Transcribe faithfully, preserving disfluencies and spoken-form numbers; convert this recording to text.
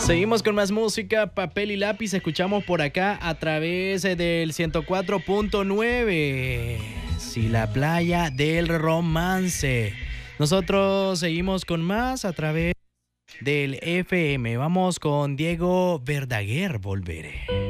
Seguimos con más música, papel y lápiz. Escuchamos por acá a través del ciento cuatro punto nueve. Sí, la playa del romance. Nosotros seguimos con más a través del F M. Vamos con Diego Verdaguer, Volveré.